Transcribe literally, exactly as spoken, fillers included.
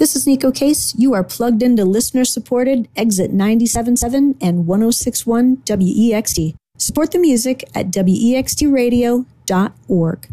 This is Nico Case. You are plugged into listener-supported Exit ninety-seven point seven and one oh six point one W E X T. Support the music at W E X T radio dot org.